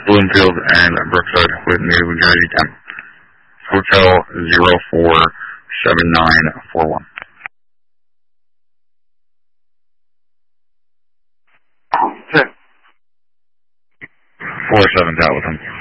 Bloomfield and Brookside with New Jersey 10. Hotel 047941. 47 Tattleton.